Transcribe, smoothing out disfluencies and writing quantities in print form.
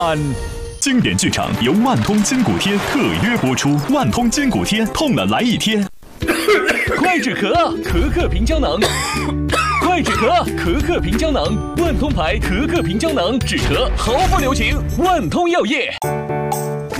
经典剧场由万通筋骨贴特约播出，万通筋骨贴，痛了来一贴。 快止咳，咳咳平胶囊。快止咳，咳咳平胶囊。万通牌咳咳平胶囊，止咳毫不留情。万通药业。